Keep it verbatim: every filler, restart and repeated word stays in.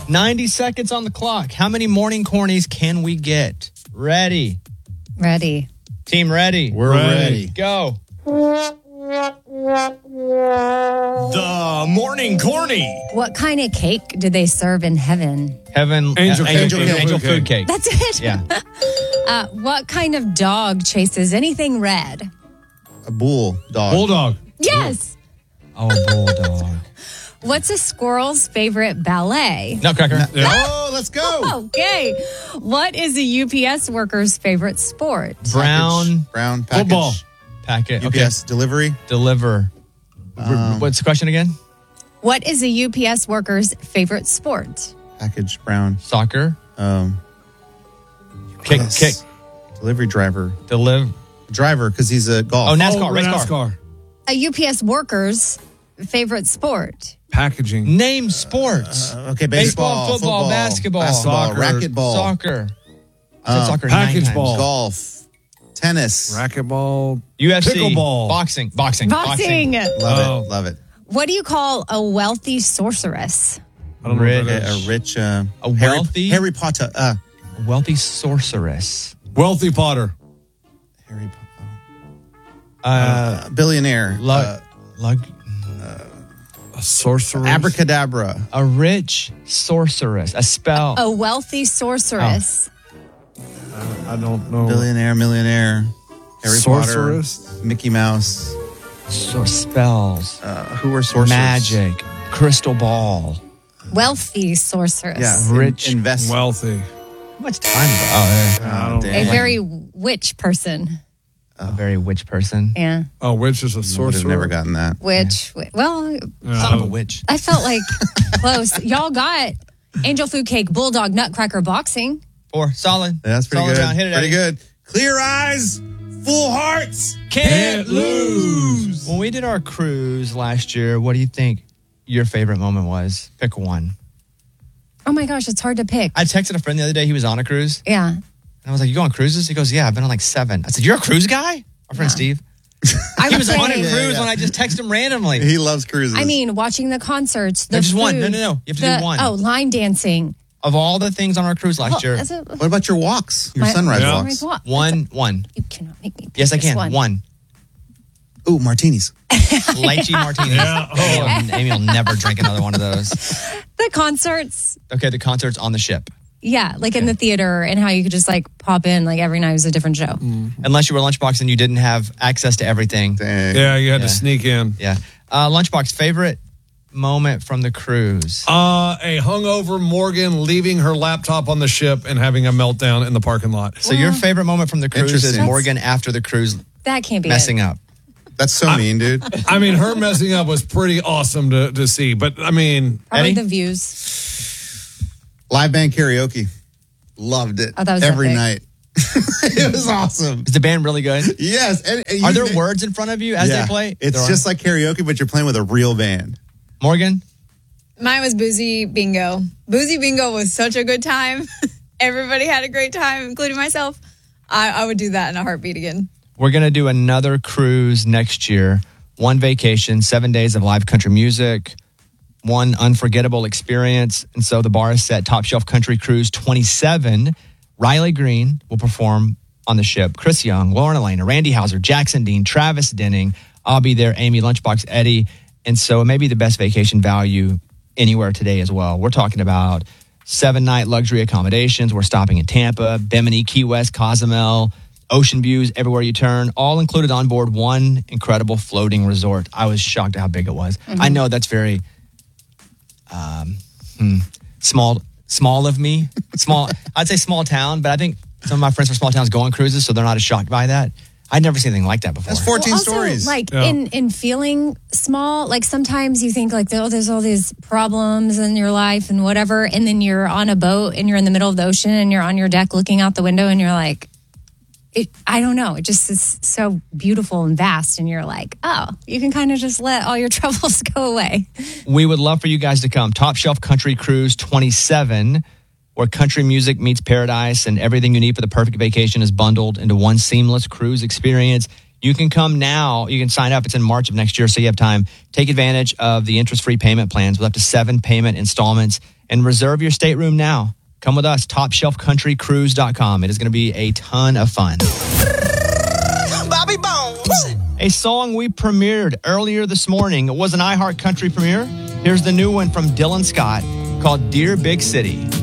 ninety seconds on the clock. How many morning cornies can we get? Ready. Ready. Team ready. We're ready. ready. Go. The morning corny. What kind of cake did they serve in heaven? Heaven. Angel uh, cake. Angel, Angel angel food food cake. cake. That's it. Yeah. Uh, what kind of dog chases anything red? A bull dog. Bulldog. Yes. Oh, bulldog. What's a squirrel's favorite ballet? Nutcracker. Yeah. Oh, let's go. Okay. What is a U P S worker's favorite sport? Brown Package. Brown package. Football. packet. U P S delivery. Deliver. Um, What's the question again? What is a U P S worker's favorite sport? Package brown. Soccer. Um, Kick. yes. Kick. Delivery driver. Deliver. Driver, because he's a golf. Oh, NASCAR. Oh, race car. NASCAR. A U P S worker's favorite sport? Packaging. Name sports. Uh, okay, baseball, Baseball, football, basketball, basketball, soccer, racquetball, Soccer. I said Um, soccer package nine times. ball. golf, tennis. Racquetball. U F C. Pickleball. Boxing. Boxing. Boxing. Love Oh. it. Love it. What do you call a wealthy sorceress? I don't know what that A, is. a rich, uh, A Harry, wealthy? Harry Potter. Uh, A wealthy sorceress. Wealthy Potter. Harry Potter. Uh, Uh, billionaire. lug, uh, lug, A sorcerer. abracadabra. a rich sorceress. A spell. A wealthy sorceress. I don't know. Billionaire, millionaire. Harry Sorceress? Potter. Mickey Mouse. So spells. Uh, who were sorcerers? Magic. Crystal ball. Wealthy sorceress. Yeah. Rich. In, invest. Wealthy. How much time? Oh, yeah. I don't dang. A very witch person. A very witch person. Yeah. Oh, which is a Would have sorcerer? never gotten that. Witch. wi- Well, Yeah, Son of a I- witch. I felt like close. Y'all got angel food cake, bulldog, nutcracker, boxing. Four. Solid. Yeah, that's pretty Solid good. round. Hit it, pretty Eddie. good. Clear eyes, full hearts. Can't lose. When we did our cruise last year, what do you think your favorite moment was? Pick one. Oh my gosh, it's hard to pick. I texted a friend the other day. He was on a cruise. Yeah. And I was like, you go on cruises? He goes, yeah, I've been on like seven. I said, you're a cruise guy? Our friend Yeah. Steve. I He would was on a say, cruise Yeah, yeah. when I just texted him randomly. He loves cruises. I mean, watching the concerts, the No, just one. food, No, no, no. You have to do the- one. Oh, line dancing. Of all the things on our cruise last Well, year, as a- what about your walks? Your my- sunrise Yeah. walks? Sunrise walk. one, one. You cannot make me pick Yes, I this can. One. One. Ooh, martinis. Lychee martinis. Yeah. Amy, will, Amy will never drink another one of those. The concerts. Okay, the concerts on the ship. Yeah, like in the theater and how you could just like pop in like every night was a different show. Unless you were Lunchbox and you didn't have access to everything. Dang. Yeah, you had Yeah. to sneak in. Yeah. Uh, Lunchbox, favorite moment from the cruise? Uh, a hungover Morgan leaving her laptop on the ship and having a meltdown in the parking lot. So your favorite moment from the cruise is Interesting. Morgan after the cruise That can't be messing it. up. That's so mean, dude. I mean, her messing up was pretty awesome to, to see. But, I mean, Probably Eddie? the views. Live band karaoke. Loved it. Oh, that was every epic. night. It was awesome. Is the band really good? Yes. And, and Are you- there words in front of you as Yeah. they play? It's There are. just like karaoke, but you're playing with a real band. Morgan? Mine was Boozy Bingo. Boozy Bingo was such a good time. Everybody had a great time, including myself. I, I would do that in a heartbeat again. We're going to do another cruise next year. One vacation, seven days of live country music, one unforgettable experience. And so the bar is set. Top Shelf Country Cruise twenty-seven. Riley Green will perform on the ship. Chris Young, Lauren Elena, Randy Hauser, Jackson Dean, Travis Denning. I'll be there. Amy Lunchbox, Eddie. And so it may be the best vacation value anywhere today as well. We're talking about seven night luxury accommodations. We're stopping in Tampa, Bimini, Key West, Cozumel, ocean views everywhere you turn, all included on board one incredible floating resort. I was shocked at how big it was. Mm-hmm. I know that's very um, hmm, small, small of me. Small, I'd say small town, but I think some of my friends from small towns go on cruises, so they're not as shocked by that. I'd never seen anything like that before. That's fourteen Well, also, stories. like Yeah. in in feeling small, like sometimes you think like oh, there's all these problems in your life and whatever, and then you're on a boat and you're in the middle of the ocean and you're on your deck looking out the window and you're like, it. I don't know, it just is so beautiful and vast, and you're like, oh, you can kind of just let all your troubles go away. We would love for you guys to come. Top Shelf Country Cruise twenty-seven, where country music meets paradise and everything you need for the perfect vacation is bundled into one seamless cruise experience. You can come now. You can sign up. It's in March of next year, so you have time. Take advantage of the interest-free payment plans with up to seven payment installments and reserve your stateroom now. Come with us, top shelf country cruise dot com. It is going to be a ton of fun. Bobby Bones. A song we premiered earlier this morning. It was an iHeart Country premiere. Here's the new one from Dylan Scott called Dear Big City.